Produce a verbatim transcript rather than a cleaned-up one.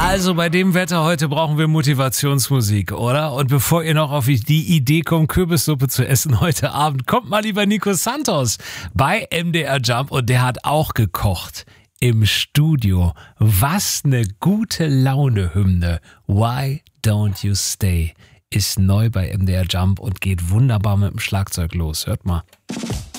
Also bei dem Wetter heute brauchen wir Motivationsmusik, oder? Und bevor ihr noch auf die Idee kommt, Kürbissuppe zu essen heute Abend, kommt mal lieber Nico Santos bei M D R Jump und der hat auch gekocht im Studio. Was eine gute Laune-Hymne. Why Don't You Stay ist neu bei M D R Jump und geht wunderbar mit dem Schlagzeug los. Hört mal.